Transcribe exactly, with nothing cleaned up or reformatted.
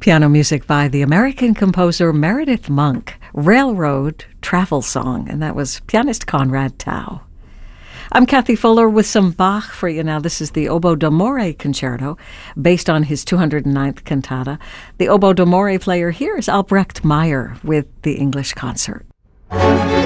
Piano music by the American composer Meredith Monk, Railroad Travel Song, and that was pianist Conrad Tao. I'm Kathy Fuller with some Bach for you now. This is the Oboe d'Amore Concerto, based on his two hundred ninth cantata. The Oboe d'Amore player here is Albrecht Meyer with the English Concert.